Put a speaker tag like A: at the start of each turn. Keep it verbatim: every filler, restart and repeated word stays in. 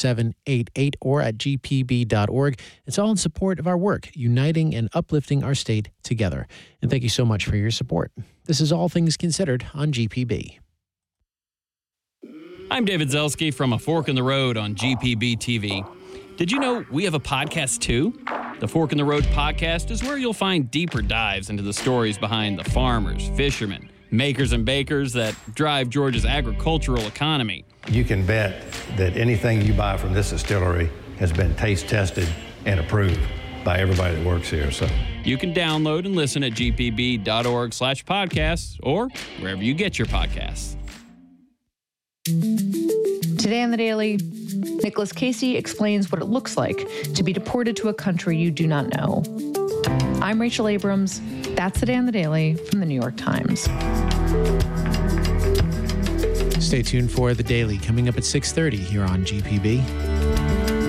A: seven eight eight or at g p b dot org. It's all in support of our work, uniting and uplifting our state together. And thank you so much for your support. This is All Things Considered on G P B.
B: I'm David Zelski from A Fork in the Road on G P B T V. Did you know we have a podcast too? The Fork in the Road podcast is where you'll find deeper dives into the stories behind the farmers, fishermen, makers and bakers that drive Georgia's agricultural economy.
C: You can bet that anything you buy from this distillery has been taste tested and approved by everybody that works here. So
B: you can download and listen at g p b dot org slash podcasts or wherever you get your podcasts.
D: Today on The Daily, Nicholas Casey explains what it looks like to be deported to a country you do not know. I'm Rachel Abrams. That's Today on The Daily from The New York Times.
A: Stay tuned for The Daily coming up at six thirty here on G P B.